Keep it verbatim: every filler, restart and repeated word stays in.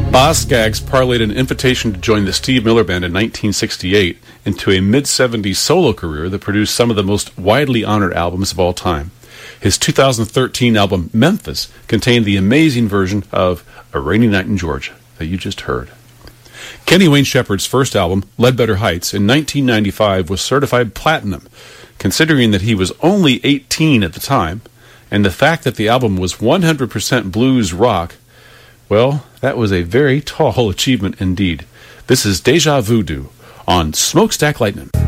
Boz Scaggs parlayed an invitation to join the Steve Miller Band in nineteen sixty-eight into a mid-seventies solo career that produced some of the most widely honored albums of all time. His two thousand thirteen album, Memphis, contained the amazing version of A Rainy Night in Georgia that you just heard. Kenny Wayne Shepherd's first album, Ledbetter Heights, in nineteen ninety-five was certified platinum, considering that he was only eighteen at the time, and the fact that the album was one hundred percent blues rock. Well, that was a very tall achievement indeed. This is Deja Voodoo on Smokestack Lightning.